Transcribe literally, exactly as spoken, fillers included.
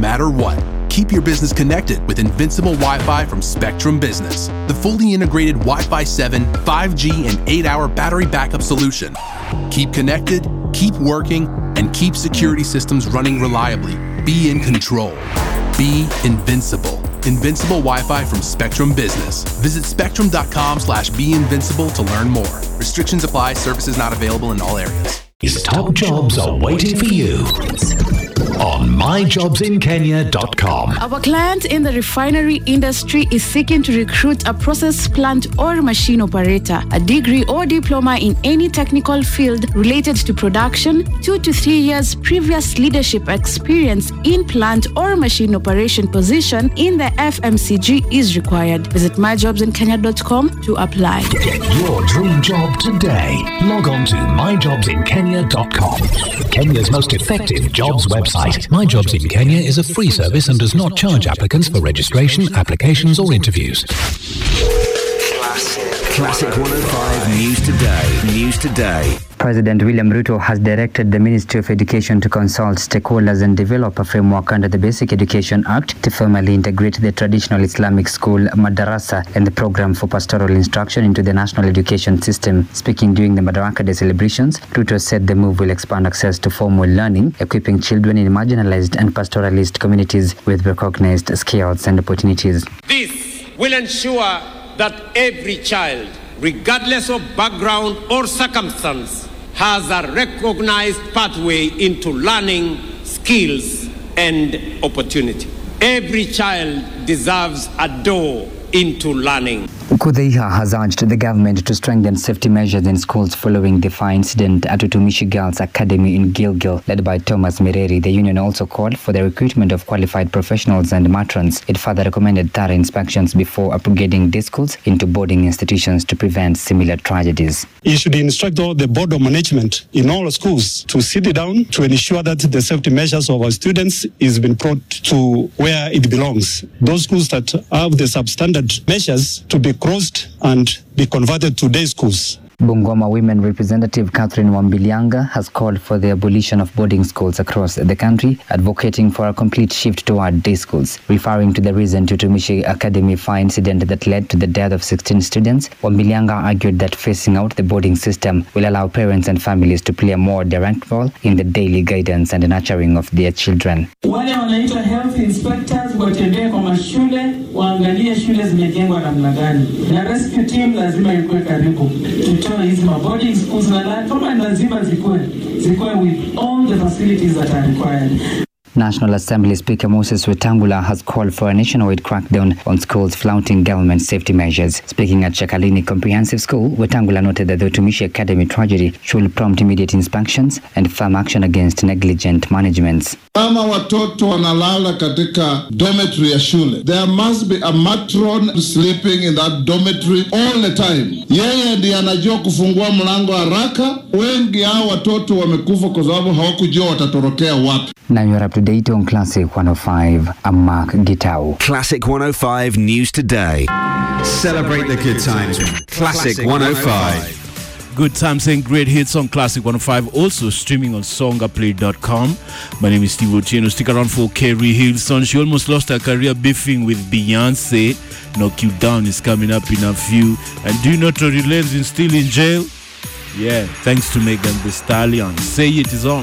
matter what. Keep your business connected with Invincible Wi-Fi from Spectrum Business, the fully integrated Wi-Fi seven, five G, and eight hour battery backup solution. Keep connected, keep working, and keep security systems running reliably. Be in control. Be invincible. Invincible Wi-Fi from Spectrum Business. Visit spectrum.com slash be invincible to learn more. Restrictions apply. Services not available in all areas. His top jobs are waiting for you on my jobs in kenya dot com. Our client in the refinery industry is seeking to recruit a process plant or machine operator, a degree or diploma in any technical field related to production, two to three years previous leadership experience in plant or machine operation position in the F M C G is required. Visit my jobs in kenya dot com to apply. Get your dream job today. Log on to my jobs in kenya dot com, Kenya's most effective jobs website. My Jobs in Kenya is a free service and does not charge applicants for registration, applications, or interviews. Classic. Classic one oh five News Today. News Today. President William Ruto has directed the Ministry of Education to consult stakeholders and develop a framework under the Basic Education Act to formally integrate the traditional Islamic school Madarasa and the program for pastoral instruction into the national education system. Speaking during the Madaraka Day celebrations, Ruto said the move will expand access to formal learning, equipping children in marginalized and pastoralist communities with recognized skills and opportunities. This will ensure that every child, regardless of background or circumstance, has a recognized pathway into learning, skills, and opportunity. Every child deserves a door into learning. Kudhaiya has urged the government to strengthen safety measures in schools following the fire incident at Utumishi Girls Academy in Gilgil, led by Thomas Mireri. The union also called for the recruitment of qualified professionals and matrons. It further recommended thorough inspections before upgrading these schools into boarding institutions to prevent similar tragedies. You should instruct all the board of management in all schools to sit down to ensure that the safety measures of our students is been brought to where it belongs. Those schools that have the substandard measures to be crossed and be converted to day schools. Bungoma Women Representative Catherine Wambilianga has called for the abolition of boarding schools across the country, advocating for a complete shift toward day schools. Referring to the recent Utumishi Academy fire incident that led to the death of sixteen students, Wambilianga argued that phasing out the boarding system will allow parents and families to play a more direct role in the daily guidance and nurturing of their children. Wale wanaitwa health inspectors watembee kwa mashule, waangalie shule zimejengwa namna gani. Na rescue team lazima ikuwe karibu. Hizi boarding schools na kama lazima zikuwe zikuwe with all the facilities that are required. National Assembly Speaker Moses Wetangula has called for a nationwide crackdown on schools flouting government safety measures. Speaking at Chakalini Comprehensive School, Wetangula noted that the Utumishi Academy tragedy should prompt immediate inspections and firm action against negligent managements. Kama watoto wanalala katika dormitory ya shule, there must be a matron sleeping in that dormitory all the time. Yeye ndiye anajua kufungua mlango haraka. Wengi hao watoto wamekufa kwa sababu hawakujua watatorokea wapi. Now you're up to date on Classic one oh five. I'm Mark Gitau. Classic one oh five News Today. Celebrate the good times. Classic one oh five. Good times and great hits on Classic one oh five. Also streaming on songaplay dot com. My name is Steve Otieno. Stick around for Kerry Hilson. She almost lost her career beefing with Beyonce. Knock You Down is coming up in a few. And do you know Tory Lanez is still in jail? Yeah, thanks to Megan Thee Stallion. Say It is on.